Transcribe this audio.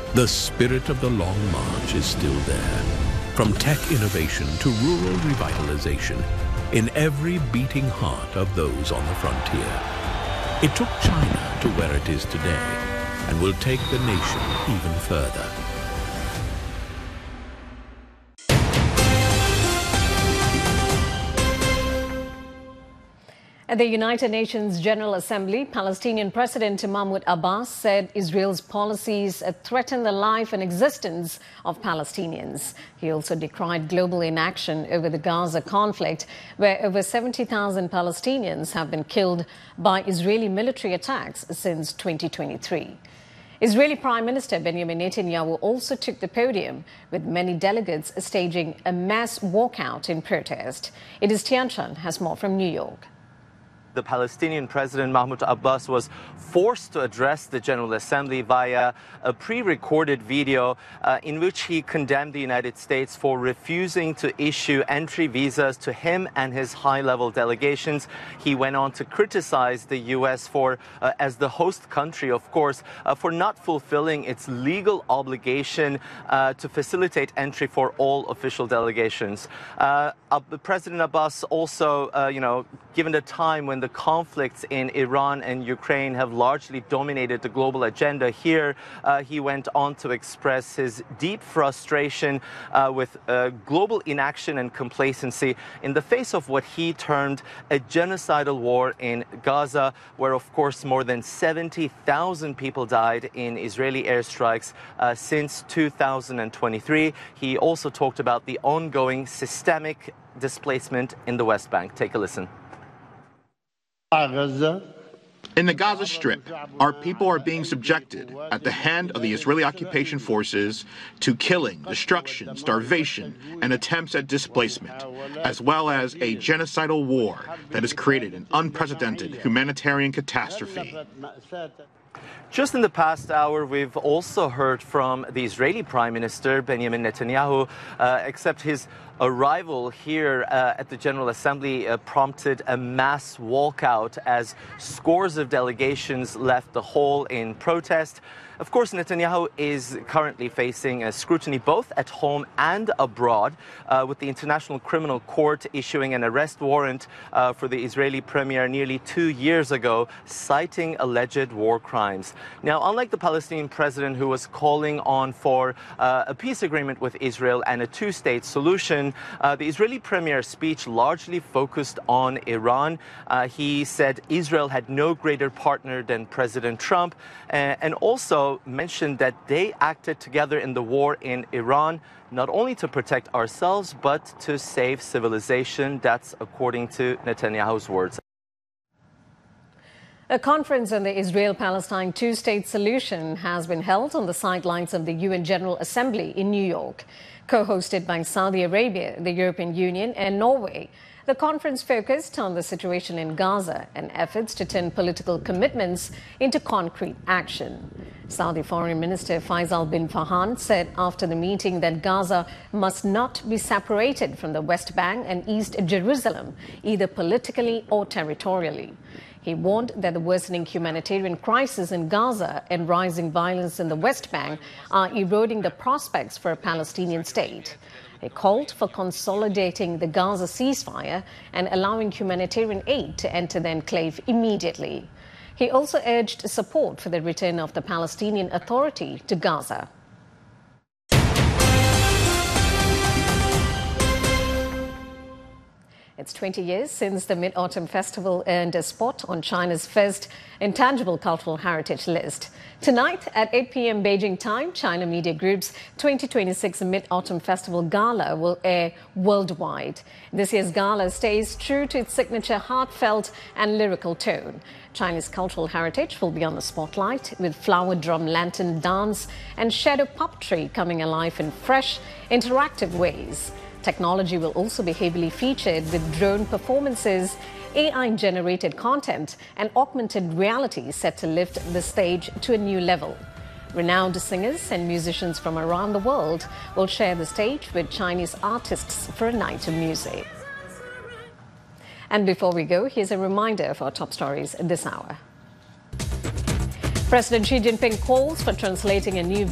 The spirit of the Long March is still there. From tech innovation to rural revitalization, in every beating heart of those on the frontier. It took China to where it is today and will take the nation even further. At the United Nations General Assembly, Palestinian President Mahmoud Abbas said Israel's policies threaten the life and existence of Palestinians. He also decried global inaction over the Gaza conflict, where over 70,000 Palestinians have been killed by Israeli military attacks since 2023. Israeli Prime Minister Benjamin Netanyahu also took the podium, with many delegates staging a mass walkout in protest. It is Tian Chen has more from New York. The Palestinian President Mahmoud Abbas was forced to address the General Assembly via a pre-recorded video in which he condemned the United States for refusing to issue entry visas to him and his high-level delegations. He went on to criticize the U.S. for, as the host country, of course, for not fulfilling its legal obligation to facilitate entry for all official delegations. President Abbas also, given the time when the conflicts in Iran and Ukraine have largely dominated the global agenda here, he went on to express his deep frustration with global inaction and complacency in the face of what he termed a genocidal war in Gaza, where, of course, more than 70,000 people died in Israeli airstrikes since 2023. He also talked about the ongoing systemic displacement in the West Bank. Take a listen. In the Gaza Strip, our people are being subjected at the hand of the Israeli occupation forces to killing, destruction, starvation, and attempts at displacement, as well as a genocidal war that has created an unprecedented humanitarian catastrophe. Just in the past hour, we've also heard from the Israeli Prime Minister, Benjamin Netanyahu, except his arrival here at the General Assembly prompted a mass walkout as scores of delegations left the hall in protest. Of course, Netanyahu is currently facing scrutiny both at home and abroad, with the International Criminal Court issuing an arrest warrant for the Israeli premier nearly 2 years ago, citing alleged war crimes. Now, unlike the Palestinian president who was calling on for a peace agreement with Israel and a two-state solution, the Israeli premier's speech largely focused on Iran. He said Israel had no greater partner than President Trump, and also mentioned that they acted together in the war in Iran, not only to protect ourselves, but to save civilization. That's according to Netanyahu's words. A conference on the Israel-Palestine two-state solution has been held on the sidelines of the UN General Assembly in New York. Co-hosted by Saudi Arabia, the European Union, and Norway, the conference focused on the situation in Gaza and efforts to turn political commitments into concrete action. Saudi Foreign Minister Faisal bin Farhan said after the meeting that Gaza must not be separated from the West Bank and East Jerusalem, either politically or territorially. He warned that the worsening humanitarian crisis in Gaza and rising violence in the West Bank are eroding the prospects for a Palestinian state. He called for consolidating the Gaza ceasefire and allowing humanitarian aid to enter the enclave immediately. He also urged support for the return of the Palestinian Authority to Gaza. It's 20 years since the Mid-Autumn Festival earned a spot on China's first intangible cultural heritage list. Tonight at 8 p.m. Beijing time, China Media Group's 2026 Mid-Autumn Festival Gala will air worldwide. This year's gala stays true to its signature heartfelt and lyrical tone. China's cultural heritage will be on the spotlight, with flower drum lantern dance and shadow puppetry coming alive in fresh, interactive ways. Technology will also be heavily featured, with drone performances, AI-generated content, and augmented reality set to lift the stage to a new level. Renowned singers and musicians from around the world will share the stage with Chinese artists for a night of music. And before we go, here's a reminder of our top stories this hour. President Xi Jinping calls for translating a new